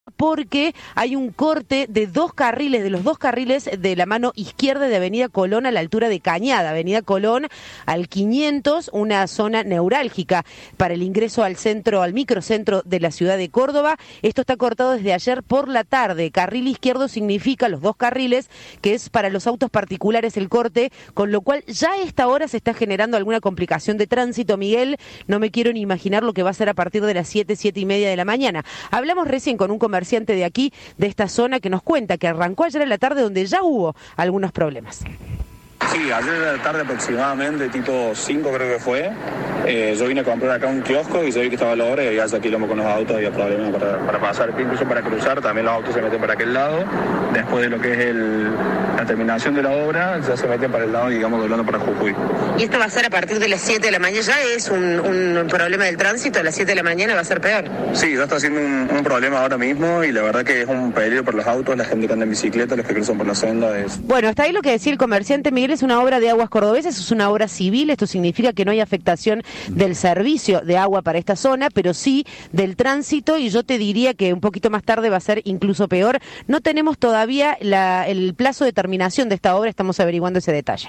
porque hay un corte de los dos carriles de la mano izquierda de Avenida Colón a la altura de Cañada. Avenida Colón al 500, una zona neurálgica para el ingreso al centro, al microcentro de la ciudad de Córdoba. Esto está cortado desde ayer por la tarde. Carril izquierdo significa los dos carriles, que es para los autos particulares el corte, con lo cual ya a esta hora se está generando alguna complicación de tránsito. Miguel, no me quiero ni imaginar lo que va a ser a partir de las 7:30 de la mañana. Hablamos recién con un comerciante de aquí, de esta zona, que nos cuenta que arrancó ayer en la tarde donde ya hubo algunos problemas. Sí, ayer en la tarde aproximadamente, tipo 5 creo que fue, yo vine a comprar acá un kiosco y yo vi que estaba la obra y había ya quilombo con los autos, había problemas para pasar, incluso para cruzar, también los autos se meten para aquel lado, después de lo que es la terminación de la obra, ya se meten para el lado, digamos, doblando para Jujuy. ¿Y esto va a ser a partir de las 7 de la mañana? ¿Ya es un problema del tránsito? ¿A las 7 de la mañana va a ser peor? Sí, ya está siendo un problema ahora mismo y la verdad que es un peligro para los autos, la gente que anda en bicicleta, los que cruzan por la senda. Bueno, hasta ahí lo que decía el comerciante Miguel. Es una obra de Aguas Cordobesas, es una obra civil. Esto significa que no hay afectación del servicio de agua para esta zona, pero sí del tránsito, y yo te diría que un poquito más tarde va a ser incluso peor. No tenemos todavía el plazo de terminación de esta obra, estamos averiguando ese detalle.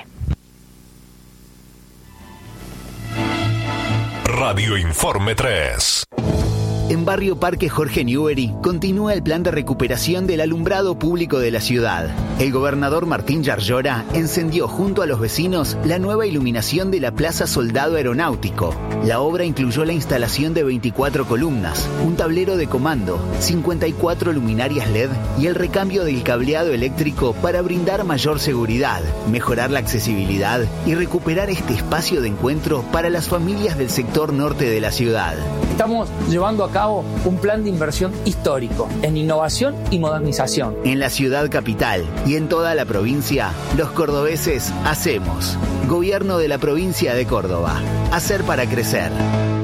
Radio Informe 3. En Barrio Parque Jorge Newbery continúa el plan de recuperación del alumbrado público de la ciudad. El gobernador Martín Yarlora encendió junto a los vecinos la nueva iluminación de la Plaza Soldado Aeronáutico. La obra incluyó la instalación de 24 columnas, un tablero de comando, 54 luminarias LED y el recambio del cableado eléctrico para brindar mayor seguridad, mejorar la accesibilidad y recuperar este espacio de encuentro para las familias del sector norte de la ciudad. Estamos llevando a cabo un plan de inversión histórico en innovación y modernización. En la ciudad capital y en toda la provincia, los cordobeses hacemos. Gobierno de la provincia de Córdoba. Hacer para crecer.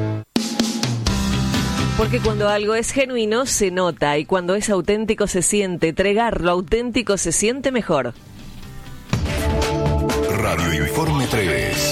Porque cuando algo es genuino se nota, y cuando es auténtico se siente. Entregar lo auténtico se siente mejor. Radio Informe 3.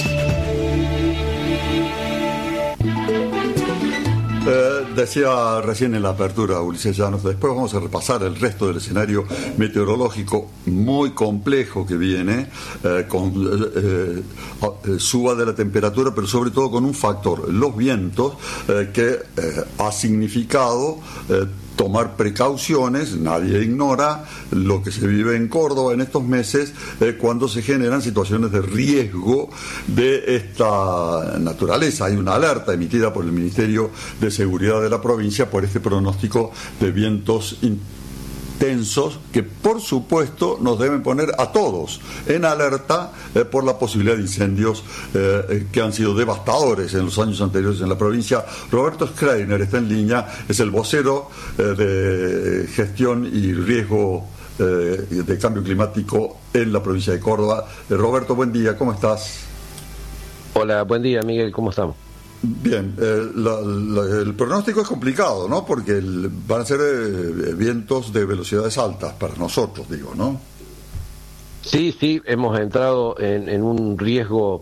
Decía recién en la apertura Ulises Llanos, después vamos a repasar el resto del escenario meteorológico muy complejo que viene, con suba de la temperatura, pero sobre todo con un factor, los vientos, que ha significado tomar precauciones. Nadie ignora lo que se vive en Córdoba en estos meses, cuando se generan situaciones de riesgo de esta naturaleza. Hay una alerta emitida por el Ministerio de Seguridad de la provincia por este pronóstico de vientos intensos que, por supuesto, nos deben poner a todos en alerta por la posibilidad de incendios que han sido devastadores en los años anteriores en la provincia. Roberto Schreiner está en línea, es el vocero de gestión y riesgo de cambio climático en la provincia de Córdoba. Roberto, buen día, ¿cómo estás? Hola, buen día, Miguel, ¿cómo estamos? Bien, el pronóstico es complicado, ¿no? Porque van a ser vientos de velocidades altas para nosotros, digo, ¿no? Sí, hemos entrado en un riesgo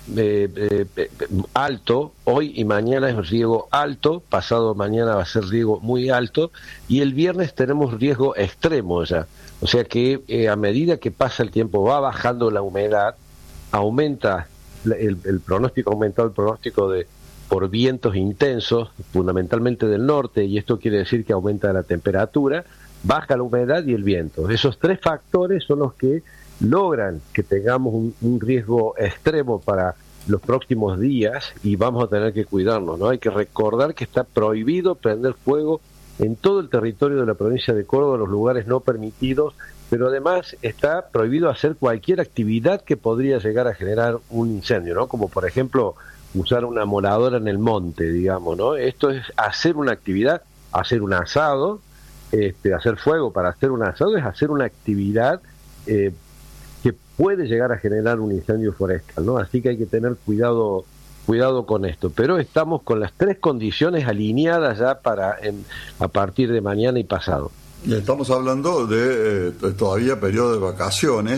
alto. Hoy y mañana es riesgo alto, pasado mañana va a ser riesgo muy alto, y el viernes tenemos riesgo extremo ya. O sea que a medida que pasa el tiempo va bajando la humedad, aumenta el pronóstico, ha aumentado el pronóstico por vientos intensos, fundamentalmente del norte, y esto quiere decir que aumenta la temperatura, baja la humedad y el viento. Esos tres factores son los que logran que tengamos un riesgo extremo para los próximos días, y vamos a tener que cuidarnos, ¿no? Hay que recordar que está prohibido prender fuego en todo el territorio de la provincia de Córdoba, los lugares no permitidos, pero además está prohibido hacer cualquier actividad que podría llegar a generar un incendio, ¿no? Como por ejemplo usar una moladora en el monte, digamos, ¿no? Esto es hacer una actividad, hacer un asado, hacer fuego para hacer un asado es hacer una actividad que puede llegar a generar un incendio forestal, ¿no? Así que hay que tener cuidado con esto, pero estamos con las tres condiciones alineadas ya a partir de mañana y pasado. Y estamos hablando de todavía periodo de vacaciones.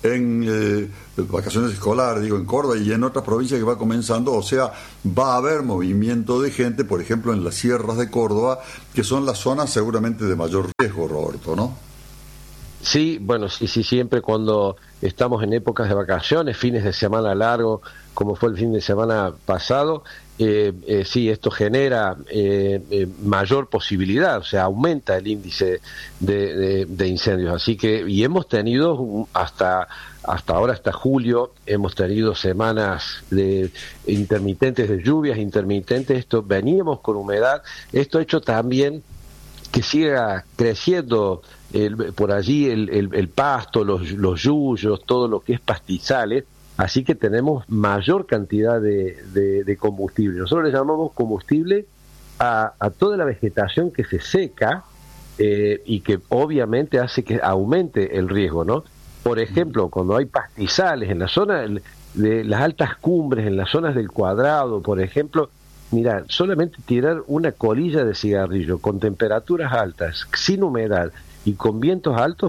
en vacaciones escolares, digo, en Córdoba y en otras provincias que va comenzando, o sea, va a haber movimiento de gente, por ejemplo, en las sierras de Córdoba, que son las zonas seguramente de mayor riesgo, Roberto, ¿no? Sí, bueno, sí, siempre cuando estamos en épocas de vacaciones, fines de semana largo, como fue el fin de semana pasado, sí, esto genera mayor posibilidad, o sea, aumenta el índice de incendios. Así que, y hemos tenido hasta ahora, hasta julio, hemos tenido semanas de intermitentes, de lluvias intermitentes. Veníamos con humedad. Esto ha hecho también que siga creciendo por allí el pasto, los yuyos, todo lo que es pastizales. Así que tenemos mayor cantidad de combustible. Nosotros le llamamos combustible a toda la vegetación que se seca y que obviamente hace que aumente el riesgo, ¿no? Por ejemplo, cuando hay pastizales en la zona de las altas cumbres, en las zonas del Cuadrado, por ejemplo, mira, solamente tirar una colilla de cigarrillo con temperaturas altas, sin humedad y con vientos altos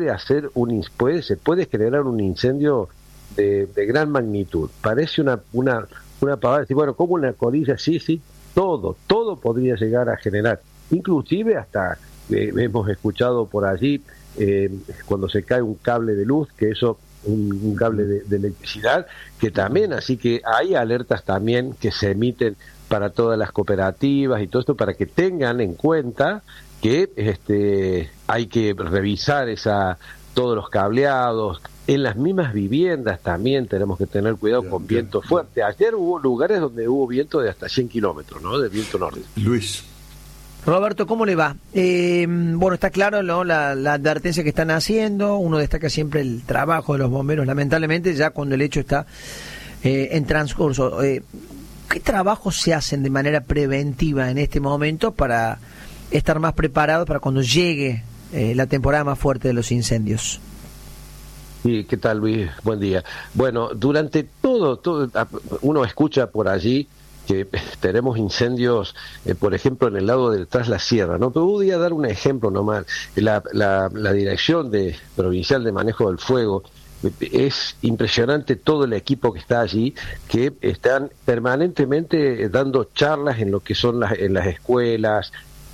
se puede generar un incendio de gran magnitud. Parece una pavada, decir, bueno, como una colilla, sí, todo podría llegar a generar, inclusive hasta hemos escuchado por allí cuando se cae un cable de luz, que eso, un cable de electricidad, que también, así que hay alertas también que se emiten para todas las cooperativas y todo esto, para que tengan en cuenta que hay que revisar todos los cableados. En las mismas viviendas también tenemos que tener cuidado con viento fuerte. Ayer hubo lugares donde hubo viento de hasta 100 kilómetros, ¿no?, de viento norte. Luis. Roberto, ¿cómo le va? Bueno, está claro, ¿no?, la advertencia que están haciendo. Uno destaca siempre el trabajo de los bomberos, lamentablemente, ya cuando el hecho está en transcurso. ¿Qué trabajos se hacen de manera preventiva en este momento para estar más preparados para cuando llegue la temporada más fuerte de los incendios? Sí, ¿qué tal, Luis? Buen día. Bueno, durante todo uno escucha por allí que tenemos incendios, por ejemplo, en el lado de Tras la Sierra, ¿no? Pero voy a dar un ejemplo nomás. La Dirección Provincial de Manejo del Fuego, es impresionante todo el equipo que está allí, que están permanentemente dando charlas en lo que son en las escuelas,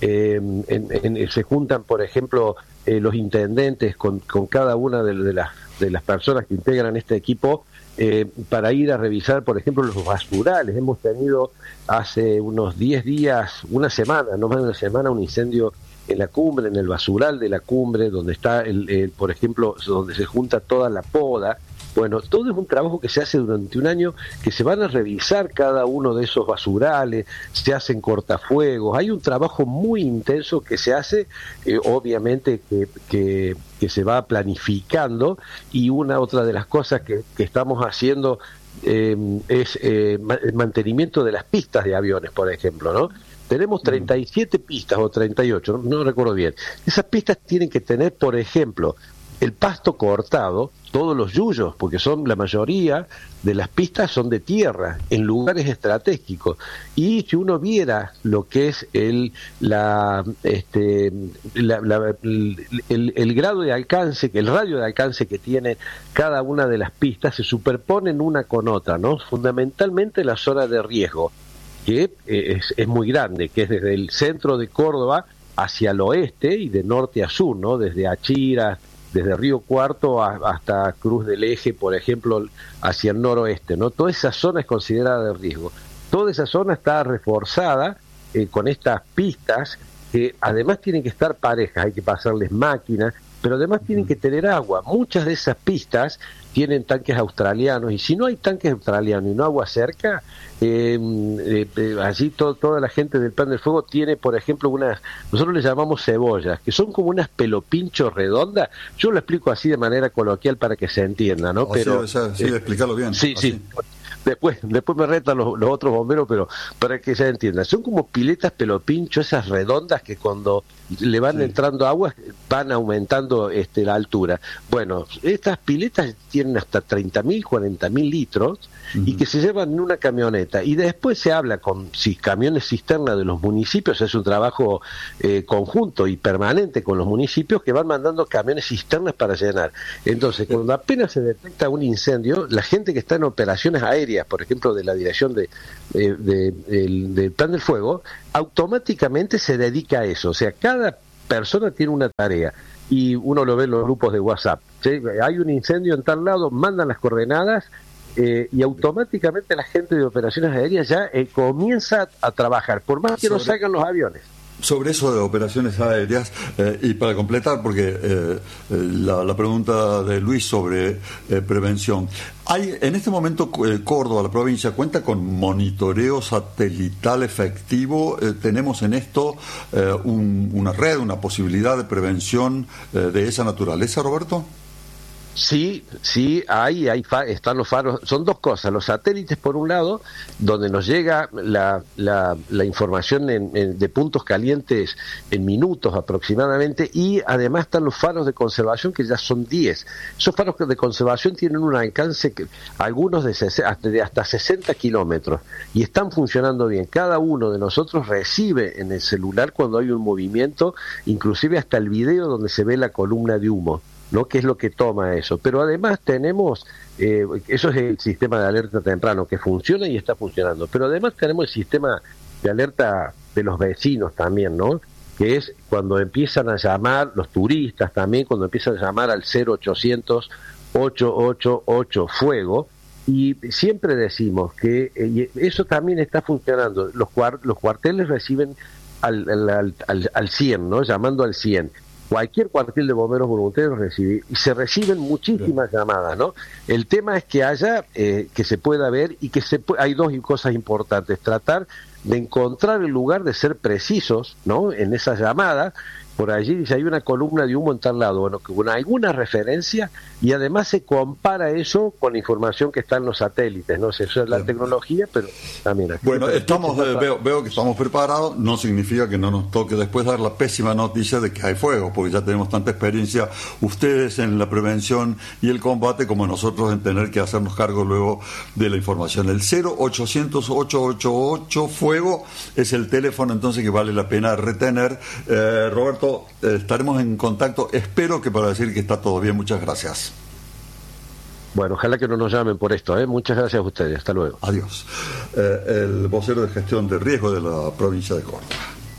se juntan, por ejemplo, los intendentes con cada una de las personas que integran este equipo, para ir a revisar, por ejemplo, los basurales. Hemos tenido hace unos 10 días, una semana, no más de una semana, un incendio en la cumbre, en el basural de la cumbre, donde está, por ejemplo, donde se junta toda la poda. Bueno, todo es un trabajo que se hace durante un año, que se van a revisar cada uno de esos basurales, se hacen cortafuegos, hay un trabajo muy intenso que se hace, obviamente que se va planificando, y otra de las cosas que estamos haciendo es el mantenimiento de las pistas de aviones, por ejemplo, ¿no? Tenemos 37 pistas o 38, no recuerdo bien. Esas pistas tienen que tener, por ejemplo, el pasto cortado, todos los yuyos, porque la mayoría de las pistas son de tierra, en lugares estratégicos. Y si uno viera lo que es el grado de alcance, el radio de alcance que tiene cada una de las pistas, se superponen una con otra, ¿no? Fundamentalmente la zona de riesgo, que es muy grande, que es desde el centro de Córdoba hacia el oeste y de norte a sur, ¿no? Desde Achira, desde Río Cuarto hasta Cruz del Eje, por ejemplo, hacia el noroeste, ¿no? Toda esa zona es considerada de riesgo. Toda esa zona está reforzada con estas pistas, que además tienen que estar parejas, hay que pasarles máquinas, pero además tienen que tener agua. Muchas de esas pistas tienen tanques australianos, y si no hay tanques australianos y no agua cerca, allí toda la gente del Plan del Fuego tiene, por ejemplo, nosotros les llamamos cebollas, que son como unas pelopinchos redondas. Yo lo explico así de manera coloquial para que se entienda, ¿no? Pero sí, explícalo bien. Sí, así. Sí. Después me retan los otros bomberos, pero para que se entienda, son como piletas pelopincho, esas redondas que cuando le van entrando aguas, van aumentando la altura. Bueno, estas piletas tienen hasta 30.000, 40.000 litros y que se llevan en una camioneta. Y después se habla con camiones cisterna de los municipios, es un trabajo conjunto y permanente con los municipios que van mandando camiones cisternas para llenar. Entonces, cuando apenas se detecta un incendio, la gente que está en operaciones aéreas, por ejemplo, de la dirección del Plan del Fuego, automáticamente se dedica a eso. O sea, cada persona tiene una tarea y uno lo ve en los grupos de WhatsApp. ¿Sí? Hay un incendio en tal lado, mandan las coordenadas y automáticamente la gente de operaciones aéreas ya comienza a trabajar, por más que no salgan los aviones. Sobre eso de operaciones aéreas, y para completar, porque la pregunta de Luis sobre prevención, hay en este momento Córdoba, la provincia, cuenta con monitoreo satelital efectivo. Tenemos en esto una red, una posibilidad de prevención de esa naturaleza, Roberto. Sí, ahí están los faros. Son dos cosas: los satélites por un lado, donde nos llega la información de puntos calientes en minutos aproximadamente, y además están los faros de conservación, que ya son 10. Esos faros de conservación tienen un alcance, algunos de hasta 60 kilómetros, y están funcionando bien. Cada uno de nosotros recibe en el celular cuando hay un movimiento, inclusive hasta el video donde se ve la columna de humo, ¿no? Que es lo que toma eso. Pero además tenemos, eso es el sistema de alerta temprano, que funciona y está funcionando. Pero además tenemos el sistema de alerta de los vecinos también, ¿no? Que es cuando empiezan a llamar, los turistas también, cuando empiezan a llamar al 0800 888 fuego. Y siempre decimos que eso también está funcionando. Los cuarteles reciben al 100, ¿no? Llamando al 100. Cualquier cuartel de bomberos voluntarios recibe, y se reciben muchísimas llamadas, ¿no? El tema es que haya, que se pueda ver, y que hay dos cosas importantes: tratar de encontrar el lugar, de ser precisos, ¿no? En esas llamadas. Por allí dice, hay una columna de humo en tal lado, bueno, con alguna referencia, y además se compara eso con la información que está en los satélites, no sé, eso es la tecnología, pero también aquí. Bueno, veo que estamos preparados. No significa que no nos toque después dar la pésima noticia de que hay fuego, porque ya tenemos tanta experiencia, ustedes en la prevención y el combate, como nosotros en tener que hacernos cargo luego de la información. El 0800 888 fuego es el teléfono entonces que vale la pena retener. Roberto, estaremos en contacto, espero que para decir que está todo bien. Muchas gracias. Bueno, ojalá que no nos llamen por esto, ¿eh? Muchas gracias a ustedes, hasta luego. Adiós. El vocero de gestión de riesgo de la provincia de Córdoba.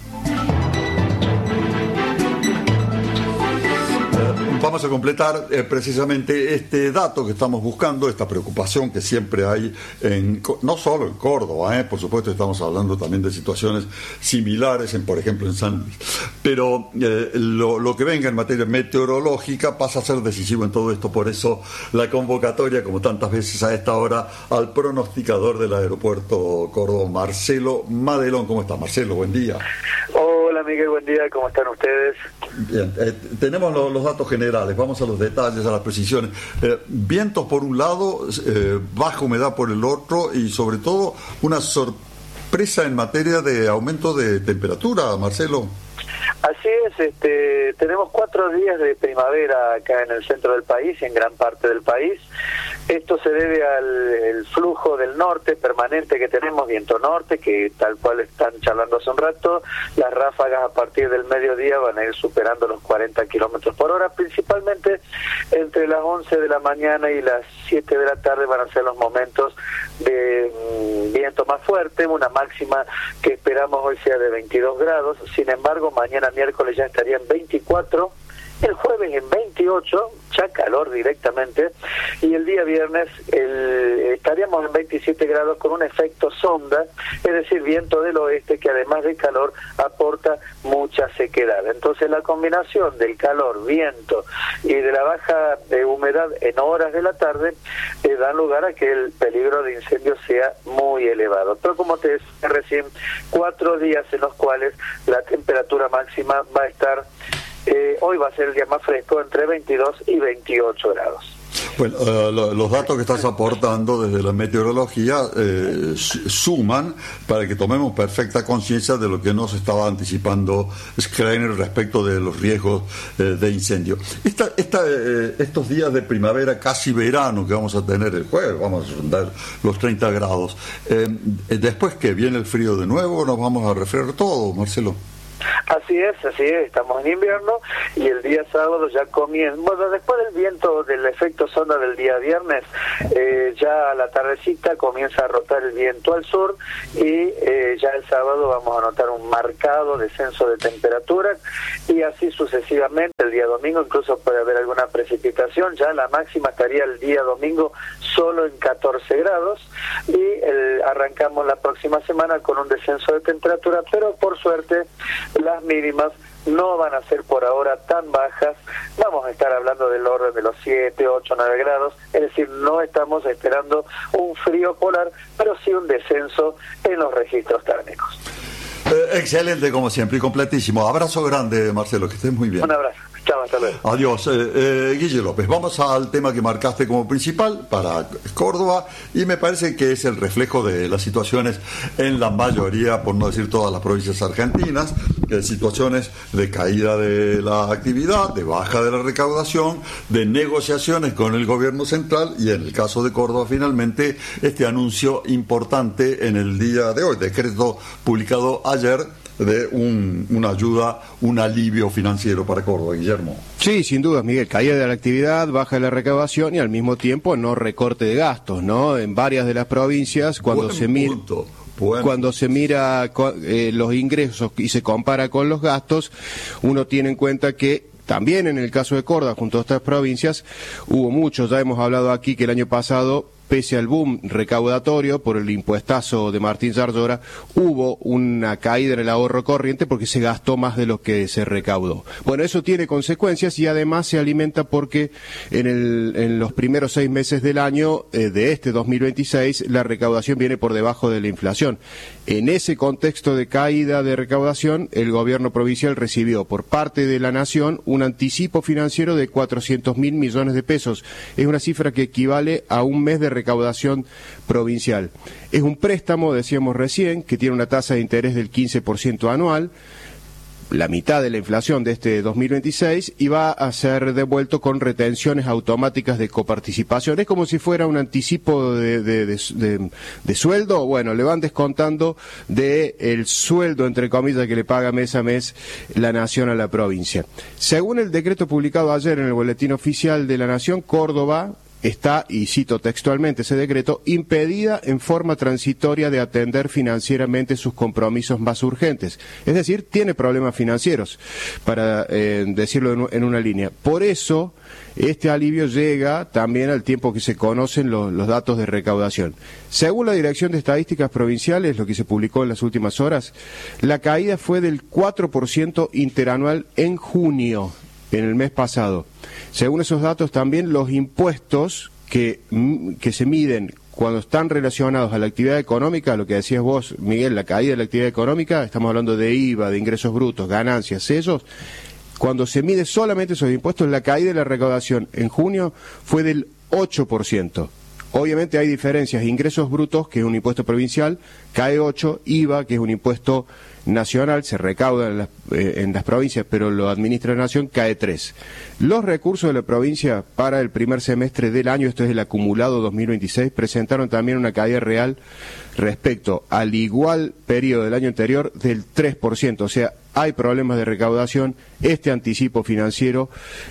Vamos a completar precisamente este dato que estamos buscando, esta preocupación que siempre hay, no solo en Córdoba, por supuesto estamos hablando también de situaciones similares, por ejemplo en San Luis, pero lo que venga en materia meteorológica pasa a ser decisivo en todo esto. Por eso la convocatoria, como tantas veces a esta hora, al pronosticador del aeropuerto Córdoba, Marcelo Madelón. ¿Cómo está, Marcelo? Buen día. Hola Miguel, buen día, ¿cómo están ustedes? Bien, tenemos los datos generales, vamos a los detalles, a las precisiones. Vientos por un lado, baja humedad por el otro, y sobre todo una sorpresa en materia de aumento de temperatura, Marcelo. Así es, tenemos 4 días de primavera acá en el centro del país, en gran parte del país. Esto se debe al flujo del norte permanente que tenemos, viento norte, que tal cual están charlando hace un rato. Las ráfagas a partir del mediodía van a ir superando los 40 kilómetros por hora, principalmente entre las 11 de la mañana y las 7 de la tarde van a ser los momentos de viento más fuerte, una máxima que esperamos hoy sea de 22 grados. Sin embargo, mañana miércoles ya estaría en 24, el jueves en 28, ya calor directamente, y el día viernes estaríamos en 27 grados con un efecto sonda, es decir, viento del oeste que además de calor aporta mucha sequedad. Entonces la combinación del calor, viento y de la baja humedad en horas de la tarde dan lugar a que el peligro de incendio sea muy elevado. Pero como te decía recién, 4 días en los cuales la temperatura máxima va a estar, hoy va a ser el día más fresco, entre 22 y 28 grados. Bueno, los datos que estás aportando desde la meteorología suman para que tomemos perfecta conciencia de lo que nos estaba anticipando Schreiner respecto de los riesgos de incendio. Estos días de primavera, casi verano, que vamos a tener el jueves, vamos a rondar los 30 grados. Después que viene el frío de nuevo, nos vamos a refriar todo, Marcelo. Así es, estamos en invierno y el día sábado ya comienza, bueno, después del viento, del efecto sonda del día viernes, ya a la tardecita comienza a rotar el viento al sur y ya el sábado vamos a notar un marcado descenso de temperaturas y así sucesivamente. El día domingo incluso puede haber alguna precipitación, ya la máxima estaría el día domingo solo en 14 grados y arrancamos la próxima semana con un descenso de temperatura, pero por suerte las mínimas no van a ser por ahora tan bajas, vamos a estar hablando del orden de los 7, 8, 9 grados, es decir, no estamos esperando un frío polar, pero sí un descenso en los registros térmicos. Excelente como siempre y completísimo. Abrazo grande, Marcelo, que estés muy bien. Un abrazo. Chao, hasta luego. Adiós. Guille López, vamos al tema que marcaste como principal para Córdoba y me parece que es el reflejo de las situaciones en la mayoría, por no decir todas las provincias argentinas, situaciones de caída de la actividad, de baja de la recaudación, de negociaciones con el gobierno central y en el caso de Córdoba finalmente este anuncio importante en el día de hoy, decreto publicado ayer de una ayuda, un alivio financiero para Córdoba. Guillermo. Sí, sin duda, Miguel, caída de la actividad, baja de la recaudación y al mismo tiempo no recorte de gastos, ¿no? En varias de las provincias, cuando se mira los ingresos y se compara con los gastos, uno tiene en cuenta que también en el caso de Córdoba, junto a estas provincias, hubo muchos, ya hemos hablado aquí que el año pasado, pese al boom recaudatorio por el impuestazo de Martín Yarlora, hubo una caída en el ahorro corriente porque se gastó más de lo que se recaudó. Bueno, eso tiene consecuencias y además se alimenta porque en los primeros 6 meses del año de este 2026 la recaudación viene por debajo de la inflación. En ese contexto de caída de recaudación, el gobierno provincial recibió por parte de la Nación un anticipo financiero de 400.000 millones de pesos. Es una cifra que equivale a un mes de recaudación provincial. Es un préstamo, decíamos recién, que tiene una tasa de interés del 15% anual, la mitad de la inflación de este 2026, y va a ser devuelto con retenciones automáticas de coparticipación. Es como si fuera un anticipo de sueldo. Bueno, le van descontando del sueldo, entre comillas, que le paga mes a mes la Nación a la provincia. Según el decreto publicado ayer en el Boletín Oficial de la Nación, Córdoba está, y cito textualmente ese decreto, impedida en forma transitoria de atender financieramente sus compromisos más urgentes. Es decir, tiene problemas financieros, para decirlo en una línea. Por eso, este alivio llega también al tiempo que se conocen los datos de recaudación. Según la Dirección de Estadísticas Provinciales, lo que se publicó en las últimas horas, la caída fue del 4% interanual en junio, en el mes pasado. Según esos datos, también los impuestos que se miden cuando están relacionados a la actividad económica, lo que decías vos, Miguel, la caída de la actividad económica, estamos hablando de IVA, de ingresos brutos, ganancias, esos, cuando se mide solamente esos impuestos, la caída de la recaudación en junio fue del 8%. Obviamente hay diferencias, ingresos brutos, que es un impuesto provincial, cae 8, IVA, que es un impuesto nacional, se recauda en las provincias, pero lo administra la Nación, cae 3. Los recursos de la provincia para el primer semestre del año, esto es el acumulado 2026, presentaron también una caída real respecto al igual periodo del año anterior del 3%, o sea, hay problemas de recaudación. Este anticipo financiero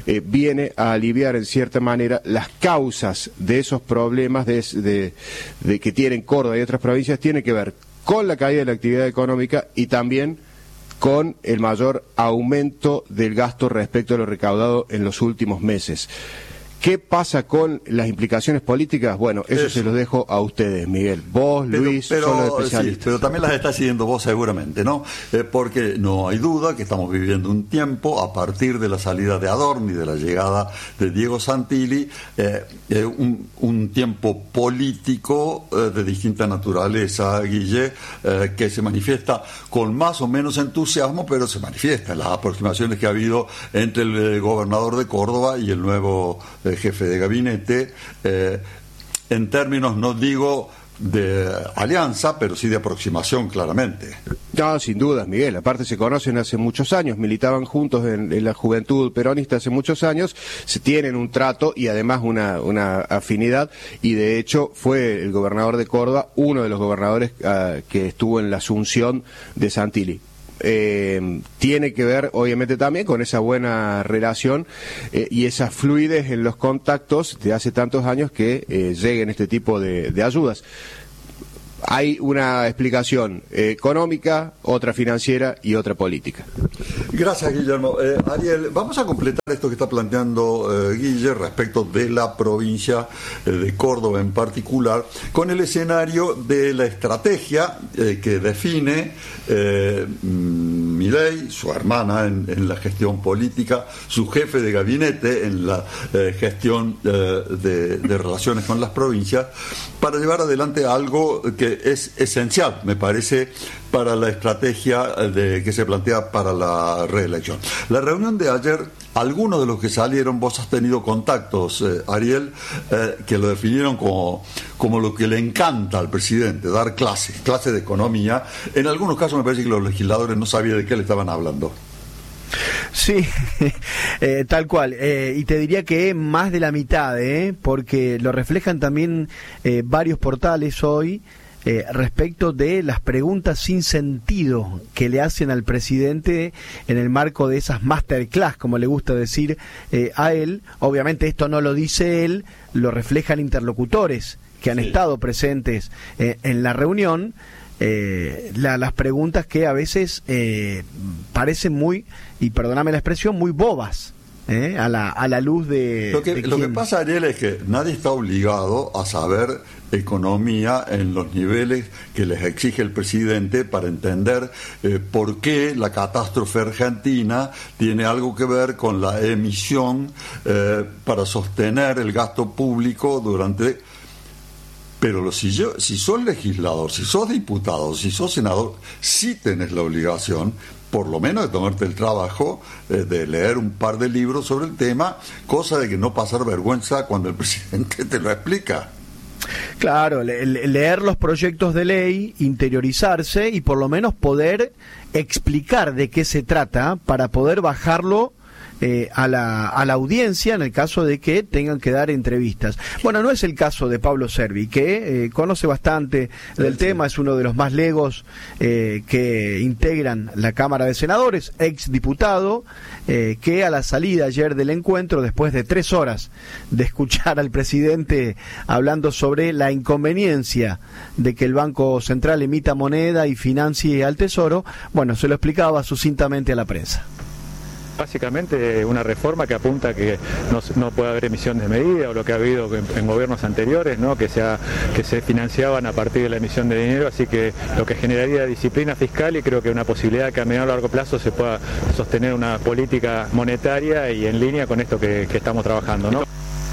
viene a aliviar en cierta manera las causas de esos problemas de que tienen Córdoba y otras provincias, tiene que ver con la caída de la actividad económica y también con el mayor aumento del gasto respecto a lo recaudado en los últimos meses. ¿Qué pasa con las implicaciones políticas? Bueno, eso se los dejo a ustedes, Miguel. Vos, Luis, son los especialistas. Sí, pero también las está siguiendo vos seguramente, ¿no? Porque no hay duda que estamos viviendo un tiempo, a partir de la salida de Adorni, de la llegada de Diego Santilli, un tiempo político de distinta naturaleza, Guille, que se manifiesta con más o menos entusiasmo, pero se manifiesta en las aproximaciones que ha habido entre el gobernador de Córdoba y el nuevo jefe de gabinete, en términos, no digo de alianza, pero sí de aproximación, claramente. No, sin dudas, Miguel. Aparte se conocen hace muchos años, militaban juntos en la juventud peronista hace muchos años, se tienen un trato y además una afinidad, y de hecho fue el gobernador de Córdoba uno de los gobernadores que estuvo en la asunción de Santilli. Tiene que ver obviamente también con esa buena relación y esa fluidez en los contactos de hace tantos años que lleguen este tipo de ayudas. Hay una explicación económica, otra financiera y otra política. Gracias, Guillermo. Ariel, vamos a completar esto que está planteando Guille respecto de la provincia de Córdoba en particular, con el escenario de la estrategia que define Milei, su hermana en la gestión política, su jefe de gabinete en la gestión de relaciones con las provincias, para llevar adelante algo que es esencial, me parece, para la estrategia que se plantea para la reelección. La reunión de ayer, algunos de los que salieron, vos has tenido contactos, Ariel, que lo definieron como lo que le encanta al presidente, dar clases de economía. En algunos casos me parece que los legisladores no sabían de qué le estaban hablando. Sí, tal cual. Y te diría que más de la mitad, porque lo reflejan también varios portales hoy, respecto de las preguntas sin sentido que le hacen al presidente en el marco de esas masterclass, como le gusta decir a él. Obviamente esto no lo dice él, lo reflejan interlocutores que han estado presentes en la reunión. Las preguntas que a veces parecen muy, y perdóname la expresión, muy bobas. A la luz de... Lo que pasa, Ariel, es que nadie está obligado a saber economía en los niveles que les exige el presidente para entender por qué la catástrofe argentina tiene algo que ver con la emisión para sostener el gasto público durante... Pero si sos legislador, si sos diputado, si sos senador, sí tenés la obligación, por lo menos, de tomarte el trabajo de leer un par de libros sobre el tema, cosa de que no pasar vergüenza cuando el presidente te lo explica. Claro, leer los proyectos de ley, interiorizarse y por lo menos poder explicar de qué se trata para poder bajarlo a la audiencia en el caso de que tengan que dar entrevistas. Bueno, no es el caso de Pablo Servi, que conoce bastante del tema, es uno de los más legos que integran la Cámara de Senadores, ex diputado, que a la salida ayer del encuentro, después de 3 horas de escuchar al presidente hablando sobre la inconveniencia de que el Banco Central emita moneda y financie al Tesoro, bueno, se lo explicaba sucintamente a la prensa. Básicamente una reforma que apunta a que no puede haber emisión de medida, o lo que ha habido en gobiernos anteriores, ¿no? que se financiaban a partir de la emisión de dinero, así que lo que generaría disciplina fiscal, y creo que una posibilidad que a mediano y largo plazo se pueda sostener una política monetaria y en línea con esto que estamos trabajando, ¿no?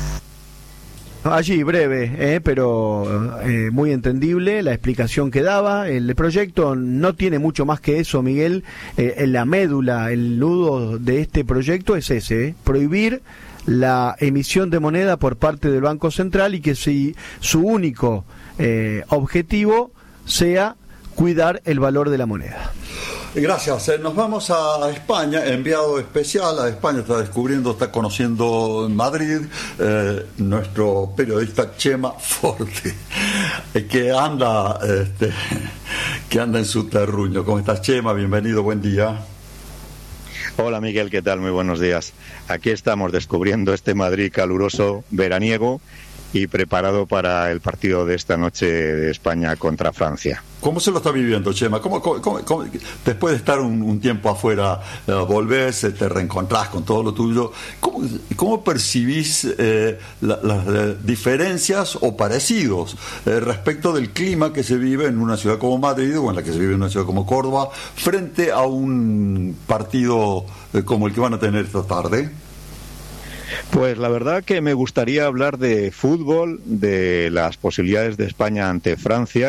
Allí breve, pero muy entendible la explicación que daba. El proyecto no tiene mucho más que eso, Miguel. En la médula, el nudo de este proyecto es ese, prohibir la emisión de moneda por parte del Banco Central, y que si su único objetivo sea cuidar el valor de la moneda. Gracias. Nos vamos a España, enviado especial a España, está conociendo Madrid, nuestro periodista Chema Forte, que anda en su terruño. ¿Cómo estás, Chema? Bienvenido, buen día. Hola, Miguel, ¿qué tal? Muy buenos días. Aquí estamos descubriendo este Madrid caluroso, veraniego, y preparado para el partido de esta noche de España contra Francia. ¿Cómo se lo está viviendo, Chema? ¿Cómo, después de estar un tiempo afuera, volvés, te reencontrás con todo lo tuyo? ¿Cómo percibís las diferencias o parecidos respecto del clima que se vive en una ciudad como Madrid, o en la que se vive en una ciudad como Córdoba, frente a un partido como el que van a tener esta tarde? Pues la verdad que me gustaría hablar de fútbol, de las posibilidades de España ante Francia, que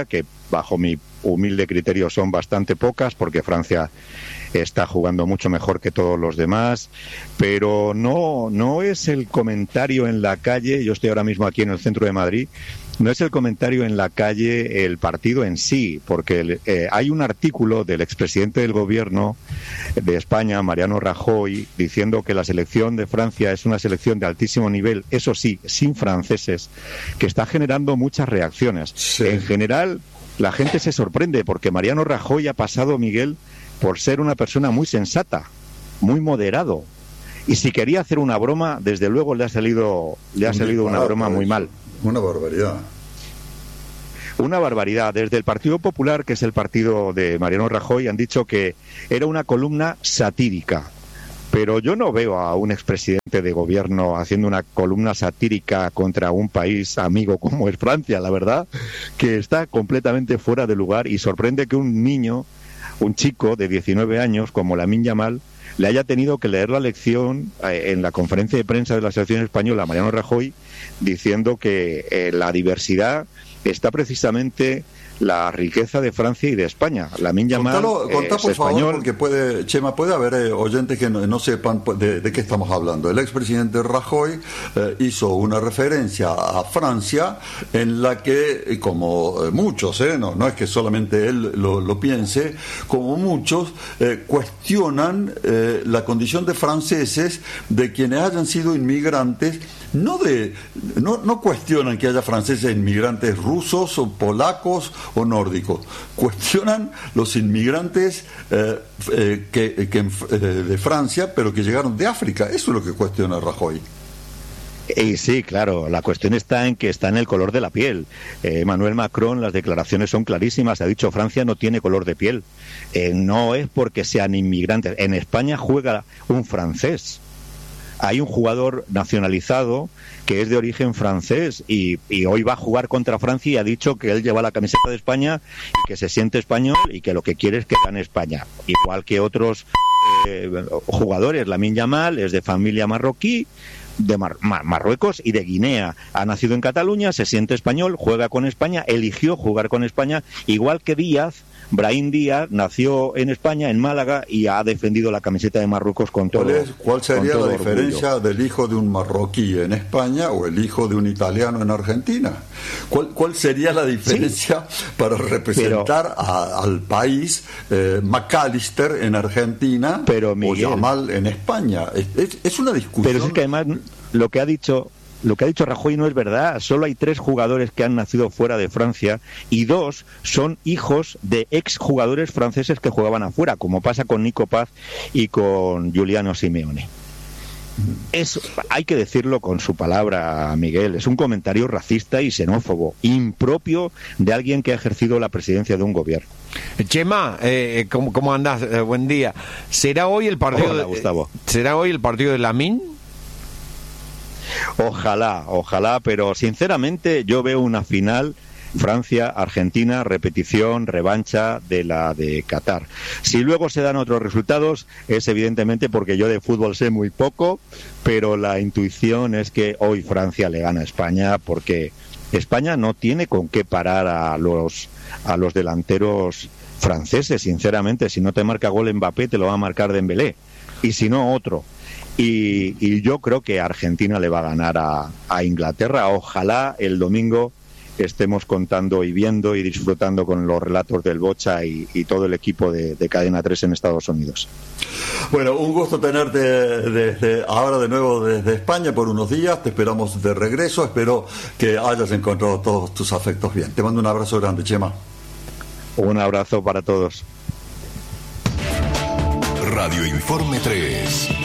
bajo mi humilde criterio son bastante pocas, porque Francia está jugando mucho mejor que todos los demás, pero no es el comentario en la calle. Yo estoy ahora mismo aquí en el centro de Madrid. No es el comentario en la calle el partido en sí, porque hay un artículo del expresidente del gobierno de España, Mariano Rajoy, diciendo que la selección de Francia es una selección de altísimo nivel, eso sí, sin franceses, que está generando muchas reacciones. Sí. En general, la gente se sorprende porque Mariano Rajoy ha pasado, Miguel, por ser una persona muy sensata, muy moderado. Y si quería hacer una broma, desde luego le ha salido una broma muy mal. Una barbaridad. Una barbaridad. Desde el Partido Popular, que es el partido de Mariano Rajoy, han dicho que era una columna satírica. Pero yo no veo a un expresidente de gobierno haciendo una columna satírica contra un país amigo como es Francia. La verdad que está completamente fuera de lugar, y sorprende que un chico de 19 años como Lamine Yamal le haya tenido que leer la lección en la conferencia de prensa de la selección española, Mariano Rajoy, diciendo que la diversidad está precisamente la riqueza de Francia y de España. Lamine Yamal contá, por favor, español. Porque puede haber oyentes que no sepan de qué estamos hablando. El expresidente Rajoy hizo una referencia a Francia en la que, como muchos, no es que solamente él lo piense, como muchos cuestionan la condición de franceses, de quienes hayan sido inmigrantes. No cuestionan que haya franceses inmigrantes rusos o polacos o nórdicos, cuestionan los inmigrantes de Francia, pero que llegaron de África. Eso es lo que cuestiona Rajoy. Y sí, claro, la cuestión está en que está en el color de la piel. Emmanuel Macron, las declaraciones son clarísimas, ha dicho Francia no tiene color de piel. No es porque sean inmigrantes. En España juega un francés. Hay un jugador nacionalizado que es de origen francés y hoy va a jugar contra Francia y ha dicho que él lleva la camiseta de España y que se siente español y que lo que quiere es que gane España. Igual que otros jugadores. Lamine Yamal es de familia marroquí, de Marruecos y de Guinea. Ha nacido en Cataluña, se siente español, juega con España, eligió jugar con España, igual que Brahim Díaz nació en España, en Málaga, y ha defendido la camiseta de Marruecos con todo. ¿Cuál sería la diferencia orgullo del hijo de un marroquí en España o el hijo de un italiano en Argentina? ¿Cuál sería la diferencia para representar al país McAllister en Argentina, pero Miguel, o Yamal en España? Es una discusión. Pero es que además lo que ha dicho Rajoy no es verdad. Solo hay 3 jugadores que han nacido fuera de Francia y 2 son hijos de exjugadores franceses que jugaban afuera, como pasa con Nico Paz y con Giuliano Simeone. Hay que decirlo con su palabra, Miguel, es un comentario racista y xenófobo, impropio de alguien que ha ejercido la presidencia de un gobierno. Chema, ¿cómo andás? Buen día. ¿Será hoy el partido? Hola, Gustavo. ¿Será hoy el partido de Lamine? Ojalá, pero sinceramente yo veo una final Francia-Argentina, repetición, revancha de la de Qatar. Si luego se dan otros resultados, es evidentemente porque yo de fútbol sé muy poco, pero la intuición es que hoy Francia le gana a España, porque España no tiene con qué parar a los delanteros franceses, sinceramente. Si no te marca gol Mbappé, te lo va a marcar Dembélé, y si no, otro. Y yo creo que Argentina le va a ganar a Inglaterra. Ojalá el domingo estemos contando y viendo y disfrutando con los relatos del Bocha y todo el equipo de Cadena 3 en Estados Unidos. Bueno, un gusto tenerte desde ahora de nuevo desde España por unos días. Te esperamos de regreso. Espero que hayas encontrado todos tus afectos bien. Te mando un abrazo grande, Chema. Un abrazo para todos. Radio Informe 3.